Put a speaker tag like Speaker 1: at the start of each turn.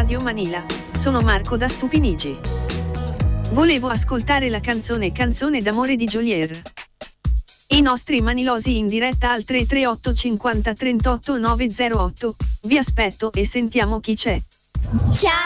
Speaker 1: Radio Manila, sono Marco da Stupinigi. Volevo ascoltare la canzone d'amore di Geolier. I nostri manilosi in diretta al 338 50 38 908, vi aspetto e sentiamo chi c'è.
Speaker 2: Ciao!